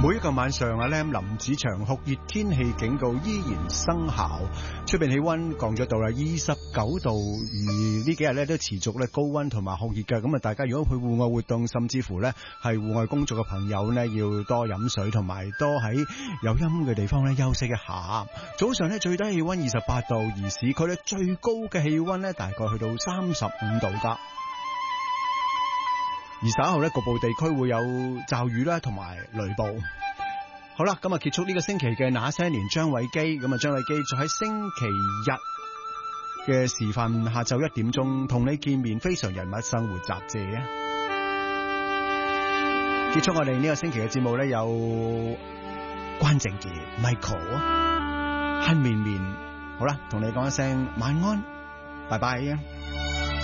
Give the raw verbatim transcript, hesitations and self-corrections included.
每一個晚上啊 Lam 林子祥酷熱天氣警告依然生效，出邊氣溫降咗到啦二十九度，而呢幾日咧都持續咧高溫同埋酷熱嘅，咁啊大家如果去戶外活動，甚至乎咧係戶外工作嘅朋友呢，要多飲水同埋多喺有陰嘅地方咧休息一下。早上咧最低氣溫二十八度，而市區咧最高嘅氣溫咧大概去到三十五度噶。而稍後咧，局部地區會有驟雨啦，同埋雷暴。好啦，今日結束呢個星期嘅那些年張偉基，咁啊張偉基就喺星期日嘅時分下晝一點鐘同你見面，非常人物生活雜誌啊！結束我哋呢個星期嘅節目咧，有關正傑、Michael、恨綿綿，好啦，同你講一聲晚安，拜拜啊！